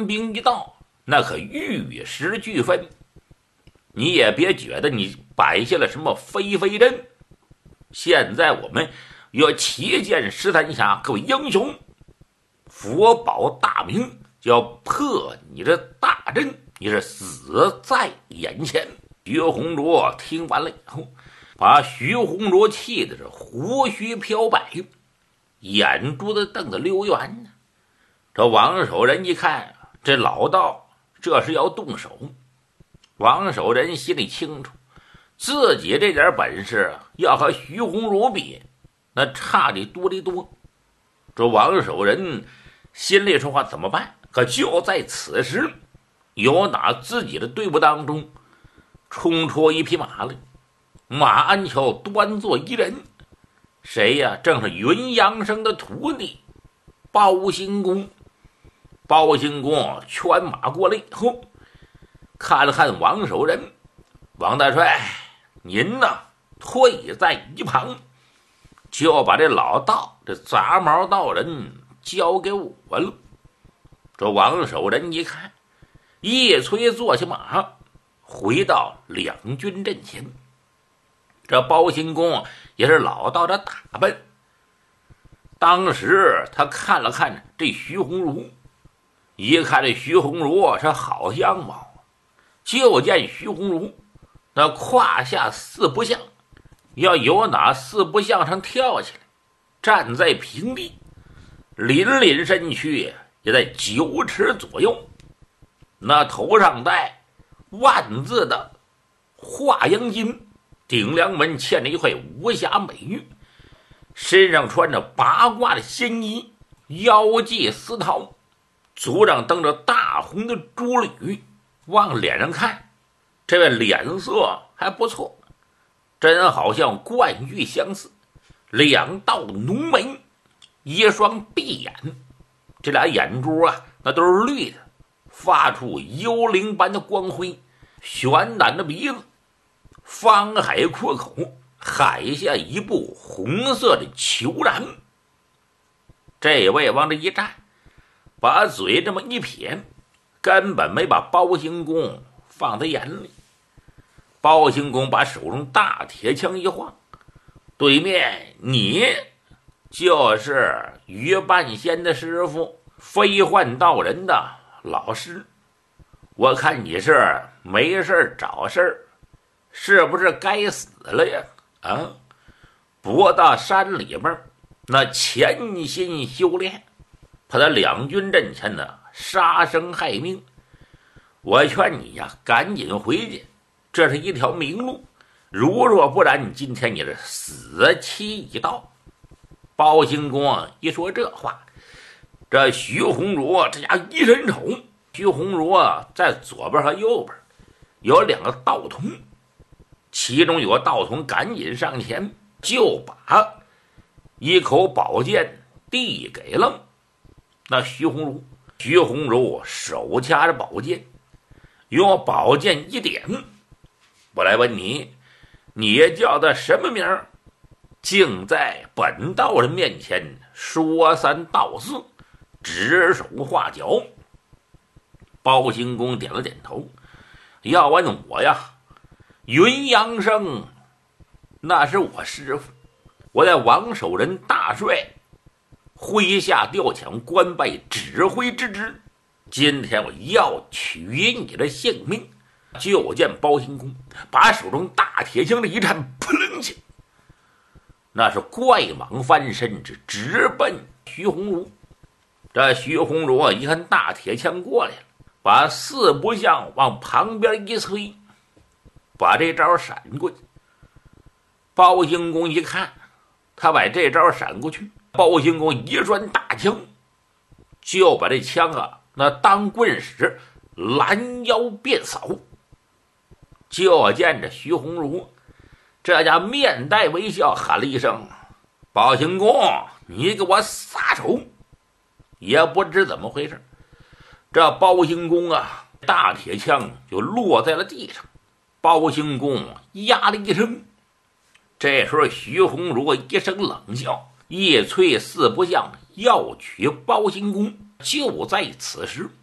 官兵一到，那可玉石俱焚。你也别觉得你摆下了什么飞飞阵，现在我们要旗舰13峡各位英雄，佛保大明就要破你这大阵，你是死在眼前。徐宏卓听完了以后，把徐宏卓气的是胡须飘摆，眼珠子瞪得溜圆呢。这王守仁一看，这老道这是要动手。王守仁心里清楚，自己这点本事要和徐宏儒比，那差的多得多。这王守仁心里说话怎么办？可就在此时，由打自己的队伍当中冲出一匹马来，马鞍桥端坐一人，谁呀？正是云阳生的徒弟包兴公。包兴公圈马过来以后，看了看王守仁，王大帅，您呢退在一旁，就把这老道这杂毛道人交给我了。这王守仁一看，一催坐下马，回到两军阵前。这包兴公也是老道的打扮，当时他看了看这徐宏儒，一看这徐宏儒是好相貌，就见徐宏儒那胯下四不像，要由哪四不像上跳起来，站在平地，凛凛身躯也在9尺左右，那头上戴万字的华阳巾，顶梁门嵌着一块无瑕美玉，身上穿着八卦的仙衣，腰系丝绦，足上蹬着大红的珠履。往脸上看，这位脸色还不错，真好像冠玉相似，两道浓眉，一双碧眼，这俩眼珠啊那都是绿的，发出幽灵般的光辉，悬胆的鼻子，方海阔口，海下一部红色的虬髯。这位往这一站，把嘴这么一撇，根本没把包兴公放在眼里。包兴公把手中大铁枪一晃，对面你就是于半仙的师傅，飞幻道人的老师，我看你是没事找事儿，是不是该死了呀？啊，博大山里边那潜心修炼，他在两军阵前呢杀生害命，我劝你呀赶紧回去，这是一条明路，如若不然，你今天你是死期已到。包兴公一说这话，这徐宏儒这家一伸手，徐宏儒在左边和右边有两个道童，其中有个道童赶紧上前，就把一口宝剑递给了那徐宏儒。徐宏儒手掐着宝剑，用宝剑一点，我来问你，你叫的什么名儿？竟在本道人面前说三道四，指手画脚。包兴公点了点头，要问我呀，云阳生那是我师傅，我在王守仁大帅麾下调遣官拜指挥之职，今天我要取你的性命。就见包兴公把手中大铁枪的一颤，扑棱起，那是怪蟒翻身，直奔徐宏儒。这徐宏儒一看大铁枪过来了，把四不像往旁边一催，把这招闪过去。包兴公一看他把这招闪过去，包兴公一转大枪，就把这枪那当棍使，拦腰便扫。就见着徐宏儒这家面带微笑，喊了一声：“包兴公，你给我撒手！”也不知怎么回事，这包兴公大铁枪就落在了地上。包兴公呀了一声，这时候徐宏儒一声冷笑，一催四不像要取包兴公。就在此时，